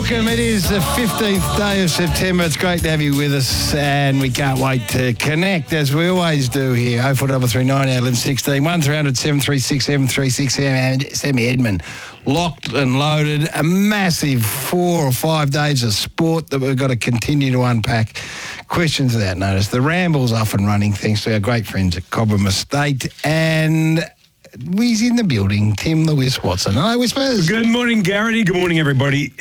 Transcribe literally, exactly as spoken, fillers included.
Welcome. It is the fifteenth day of September. It's great to have you with us, and we can't wait to connect as we always do here. oh four three three nine eleven sixteen, one three hundred seven three six seven three six. Sammy Edmund, locked and loaded. A massive four or five days of sport that we've got to continue to unpack. Questions without notice. The Ramble's off and running thanks to our great friends at Cobram Estate, and he's in the building, Tim Lewis Watson. Hello, Whispers. Good morning, Garrity. Good morning, everybody.